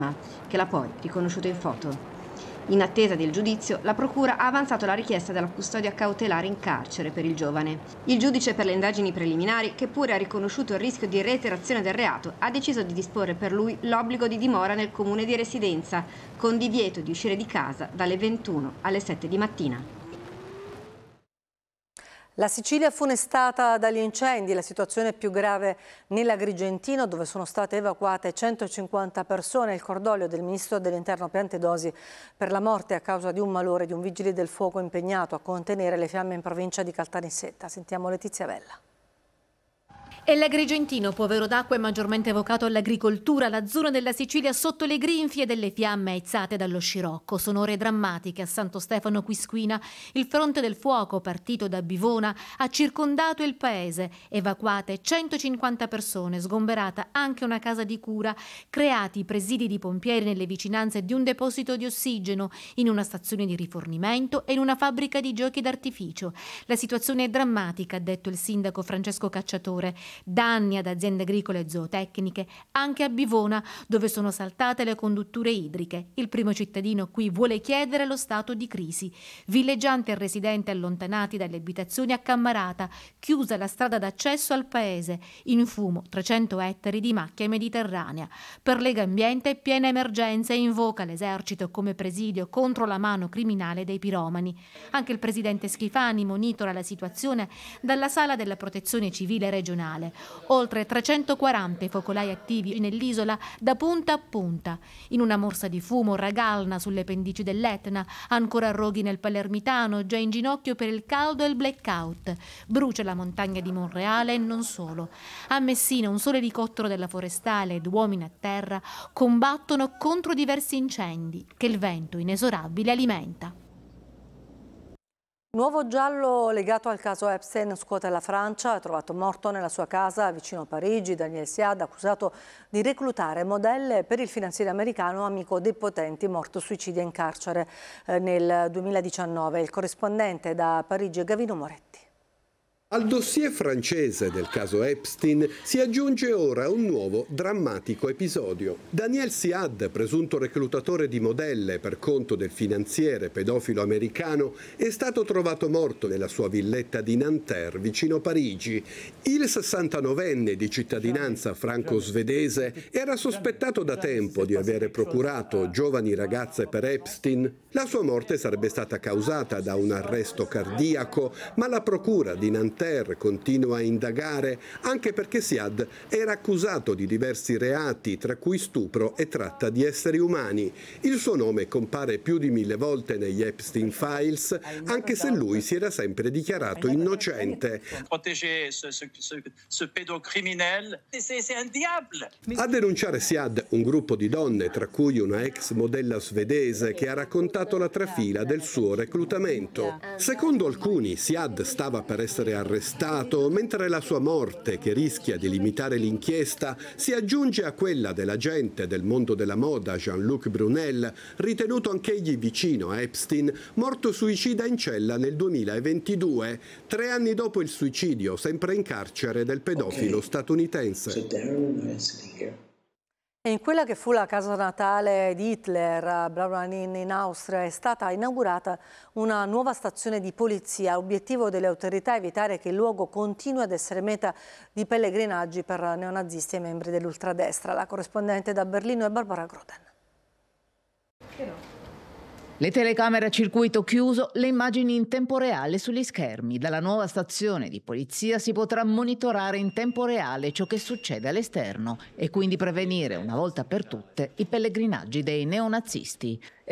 che l'ha poi riconosciuto in foto. In attesa del giudizio, la procura ha avanzato la richiesta della custodia cautelare in carcere per il giovane. Il giudice per le indagini preliminari, che pure ha riconosciuto il rischio di reiterazione del reato, ha deciso di disporre per lui l'obbligo di dimora nel comune di residenza, con divieto di uscire di casa dalle 21 alle 7 di mattina. La Sicilia funestata dagli incendi, la situazione più grave nell'Agrigentino, dove sono state evacuate 150 persone. Il cordoglio del ministro dell'Interno Piantedosi per la morte a causa di un malore di un vigile del fuoco impegnato a contenere le fiamme in provincia di Caltanissetta. Sentiamo Letizia Vella. E l'Agrigentino, povero d'acqua e maggiormente evocato all'agricoltura, la zona della Sicilia sotto le grinfie delle fiamme aizzate dallo scirocco. Sono ore drammatiche a Santo Stefano Quisquina. Il fronte del fuoco, partito da Bivona, ha circondato il paese. Evacuate 150 persone, sgomberata anche una casa di cura, creati presidi di pompieri nelle vicinanze di un deposito di ossigeno, in una stazione di rifornimento e in una fabbrica di giochi d'artificio. La situazione è drammatica, ha detto il sindaco Francesco Cacciatore. Danni ad aziende agricole e zootecniche, anche a Bivona, dove sono saltate le condutture idriche. Il primo cittadino qui vuole chiedere lo stato di crisi. Villeggianti e residenti allontanati dalle abitazioni a Cammarata, chiusa la strada d'accesso al paese. In fumo 300 ettari di macchia mediterranea. Per Lega Ambiente piena emergenza e invoca l'esercito come presidio contro la mano criminale dei piromani. Anche il presidente Schifani monitora la situazione dalla sala della protezione civile regionale. Oltre 340 focolai attivi nell'isola da punta a punta. In una morsa di fumo ragalna sulle pendici dell'Etna, ancora roghi nel Palermitano, già in ginocchio per il caldo e il blackout. Brucia la montagna di Monreale e non solo. A Messina un solo elicottero della Forestale ed uomini a terra combattono contro diversi incendi che il vento inesorabile alimenta. Nuovo giallo legato al caso Epstein scuote la Francia. Ha trovato morto nella sua casa vicino a Parigi Daniel Siad, accusato di reclutare modelle per il finanziere americano amico dei potenti, morto suicidio in carcere nel 2019. Il corrispondente da Parigi è Gavino Moretti. Al dossier francese del caso Epstein si aggiunge ora un nuovo drammatico episodio. Daniel Siad, presunto reclutatore di modelle per conto del finanziere pedofilo americano, è stato trovato morto nella sua villetta di Nanterre, vicino Parigi. Il 69enne di cittadinanza franco-svedese era sospettato da tempo di avere procurato giovani ragazze per Epstein. La sua morte sarebbe stata causata da un arresto cardiaco, ma la procura di Nanterre continua a indagare anche perché Siad era accusato di diversi reati, tra cui stupro e tratta di esseri umani. Il suo nome compare più di 1000 volte negli Epstein Files, anche se lui si era sempre dichiarato innocente. A denunciare Siad un gruppo di donne, tra cui una ex modella svedese che ha raccontato la trafila del suo reclutamento. Secondo alcuni, Siad stava per essere arrestato, mentre la sua morte, che rischia di limitare l'inchiesta, si aggiunge a quella dell'agente del mondo della moda Jean-Luc Brunel, ritenuto anch'egli vicino a Epstein, morto suicida in cella nel 2022, 3 anni dopo il suicidio, sempre in carcere, del pedofilo statunitense. E in quella che fu la casa natale di Hitler, a Braunschweig in Austria, è stata inaugurata una nuova stazione di polizia. Obiettivo delle autorità è evitare che il luogo continui ad essere meta di pellegrinaggi per neonazisti e membri dell'ultradestra. La corrispondente da Berlino è Barbara Groden. Le telecamere a circuito chiuso, le immagini in tempo reale sugli schermi. Dalla nuova stazione di polizia si potrà monitorare in tempo reale ciò che succede all'esterno e quindi prevenire una volta per tutte i pellegrinaggi dei neonazisti.